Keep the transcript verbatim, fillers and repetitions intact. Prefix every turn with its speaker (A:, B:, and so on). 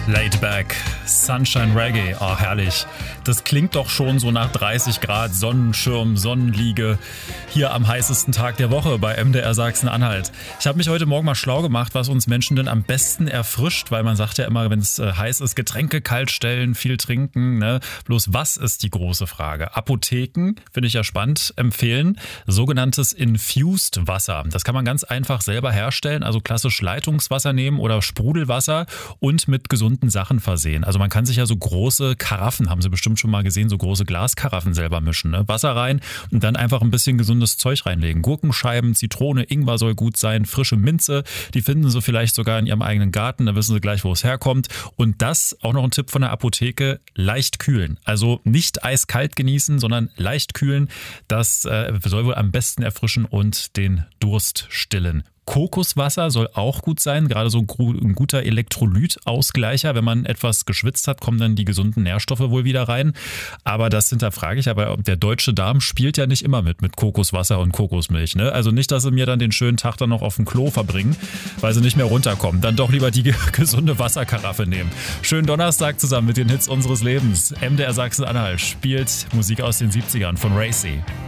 A: Laid Back, Sunshine Reggae, ah oh, herrlich. Das klingt doch schon so nach dreißig Grad, Sonnenschirm, Sonnenliege, hier am heißesten Tag der Woche bei M D R Sachsen-Anhalt. Ich habe mich heute Morgen mal schlau gemacht, was uns Menschen denn am besten erfrischt, weil man sagt ja immer, wenn es äh, heiß ist, Getränke kalt stellen, viel trinken, ne? Bloß was ist die große Frage? Apotheken, finde ich ja spannend, empfehlen sogenanntes Infused Wasser. Das kann man ganz einfach selber herstellen, also klassisch Leitungswasser nehmen oder Sprudelwasser und mit gesunden Sachen versehen. Also man kann sich ja so große Karaffen, haben Sie bestimmt schon mal gesehen, so große Glaskaraffen selber mischen. Ne? Wasser rein und dann einfach ein bisschen gesundes Zeug reinlegen. Gurkenscheiben, Zitrone, Ingwer soll gut sein, frische Minze, die finden Sie vielleicht sogar in Ihrem eigenen Garten, da wissen Sie gleich, wo es herkommt. Und das, auch noch ein Tipp von der Apotheke, leicht kühlen. Also nicht eiskalt genießen, sondern leicht kühlen. Das äh, soll wohl am besten erfrischen und den Durst stillen. Kokoswasser soll auch gut sein, gerade so ein guter Elektrolytausgleicher. Wenn man etwas geschwitzt hat, kommen dann die gesunden Nährstoffe wohl wieder rein. Aber das hinterfrage ich. Aber der deutsche Darm spielt ja nicht immer mit, mit Kokoswasser und Kokosmilch. Ne? Also nicht, dass sie mir dann den schönen Tag dann noch auf dem Klo verbringen, weil sie nicht mehr runterkommen. Dann doch lieber die gesunde Wasserkaraffe nehmen. Schönen Donnerstag zusammen mit den Hits unseres Lebens. M D R Sachsen-Anhalt spielt Musik aus den siebzigern von Racy.